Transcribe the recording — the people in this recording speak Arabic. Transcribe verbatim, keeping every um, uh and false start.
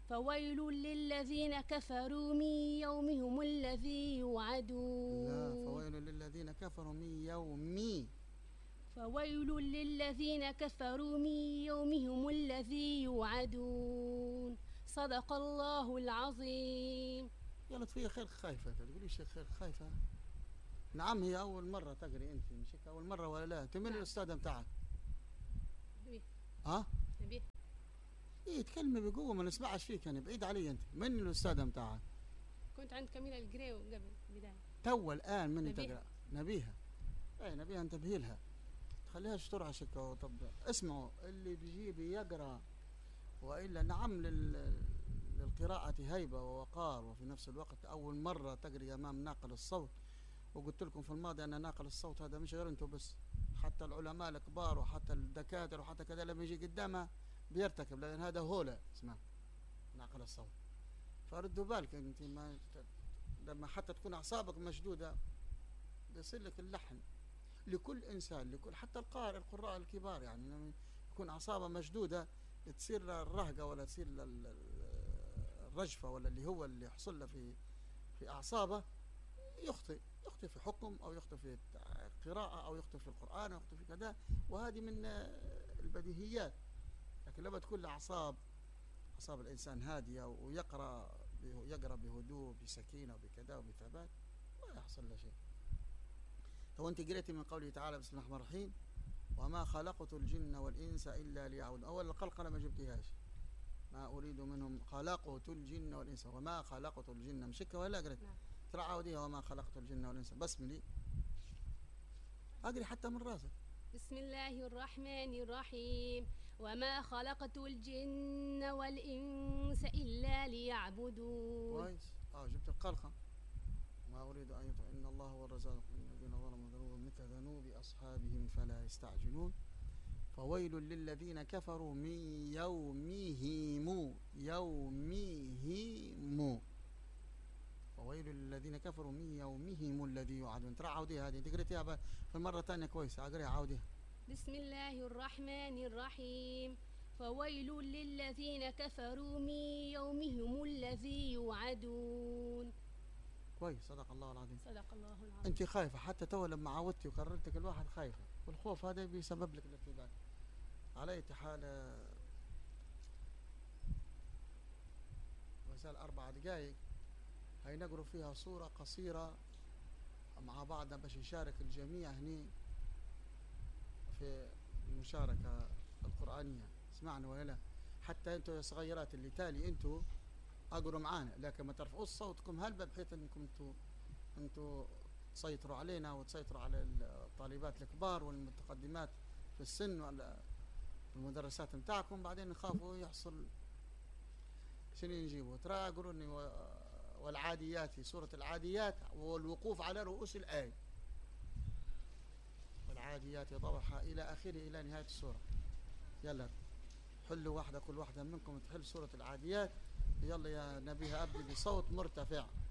فويل للذين كفروا من يومهم الذي يوعدون. لا، فويل للذين كفروا من يوم. فويل للذين كفروا من يومهم الذي يوعدون. صدق الله العظيم. يا لطفية خير خايفة، تقوليش خير خايفة. نعم، هي أول مرة تقري أنت، مش هيك أول مرة ولا لا؟ أنت من نعم. الأستاذ متاعك؟ نبيه. ها؟ نبيه. إيه تكلمي بقوة، ما نسمعش فيك، أنا بعيد علي. أنت من الأستاذ متاعك؟ كنت عند كميلة الجريو قبل بداية. تو الآن من نبيها. تقرأ؟ نبيها. إيه نبيها، انتبهي لها، تخليهاش ترعش. طب اسمعوا، اللي بيجيب يقرأ وإلا نعم لل... للقراءة هيبة ووقار، وفي نفس الوقت أول مرة تقري أمام ناقل الصوت. وقلت لكم في الماضي أن ناقل الصوت هذا مش غير أنتم بس، حتى العلماء الكبار وحتى الدكاترة وحتى كذا لما يجي قدامها بيرتكب، لأن هذا هو اسمه ناقل الصوت. فردوا بالك أنت، ما لما حتى تكون أعصابك مشدودة يصير لك اللحن. لكل إنسان، لكل حتى القارئ القراء الكبار، يعني لما يكون أعصابه مشدودة تصير الرهقة ولا تصير الرجفة ولا اللي هو اللي يحصل له في في أعصابه، يخطئ يخطئ في حكم أو يخطئ في قراءة أو يخطئ في القرآن أو يخطئ في كذا، وهذه من البديهيات. لكن لما تكون الأعصاب أعصاب الإنسان هادية ويقرأ يقرأ بهدوء بسكينة وبكذا وبثبات، ما يحصل له شيء. تو أنت قريتي من قوله تعالى بسم الله الرحمن الرحيم وما خلقت الجن والإنس إلا ليعبدون. أول الخلق أنا ما جبتيهاش، ما أريد منهم خلقت الجن والإنس، وما خلقت الجن مشكة ولا قريت؟ نعم. ترى عاوديها وما خلقت الجن والإنس. بسملي أقري حتى من راسك. بسم الله الرحمن الرحيم وما خلقت الجن والإنس إلا ليعبدون. كويس. اه جبت القلقة. ما أريد أن يطع إن الله هو الرزاق الذين ظلموا ذنوبا مثل ذنوب أصحابهم فلا يستعجلون. فويل للذين كفروا من يومهم يومهم فويل للذين كفروا من يومهم الذي يوعدون. ترى عاوديها هذه، انت قريتيها في المرة الثانية كويس، اقريها عاوديها. بسم الله الرحمن الرحيم فويل للذين كفروا من يومهم الذي يوعدون. كويس، صدق الله العظيم. صدق الله العظيم. انت خايفة حتى تو لما عودتي وقررتك الواحد خايفة، والخوف هذا بيسبب لك الارتباك. على اي حال وزال أربع دقائق هاي نقرأ فيها صورة قصيرة مع بعضنا باش يشارك الجميع هني في المشاركة القرآنية. اسمعنا ولا لا؟ حتى انتوا يا صغيرات اللي تالي انتوا اقروا معانا، لكن ما ترفعوش صوتكم هلبة بحيث انكم انتوا انتوا تسيطروا علينا وتسيطروا على الطالبات الكبار والمتقدمات في السن وعلى المدرسات متاعكم، بعدين نخافوا يحصل شنو نجيبوا. ترى اقروني والعاديات، سورة العاديات والوقوف على رؤوس الآية، والعاديات ضبحا إلى آخره إلى نهاية السورة. يلا حلوا واحدة، كل واحدة منكم تحل سورة العاديات. يلا يا نبيها أبدي بصوت مرتفع.